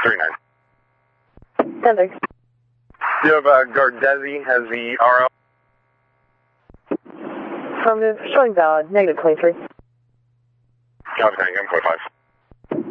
39. 10-6. Do you have Gardezi as the RO? Affirmative. Showing valid. -23. Copy, 9, 45.